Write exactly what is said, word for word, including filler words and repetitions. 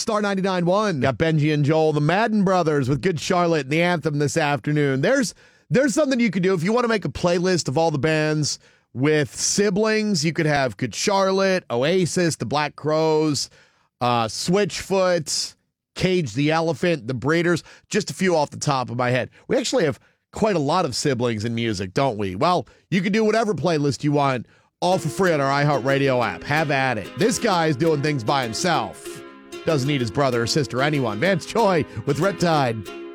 Star ninety-nine point one. Got Benji and Joel, the Madden Brothers, with Good Charlotte and the Anthem this afternoon. There's there's something you could do. If you want to make a playlist of all the bands with siblings, you could have Good Charlotte, Oasis, the Black Crowes, uh, Switchfoot, Cage the Elephant, the Breeders, just a few off the top of my head. We actually have quite a lot of siblings in music, don't we? Well, you can do whatever playlist you want, all for free on our iHeartRadio app. Have at it. This guy is doing things by himself. Doesn't need his brother or sister or anyone. Vance Choi with Riptide.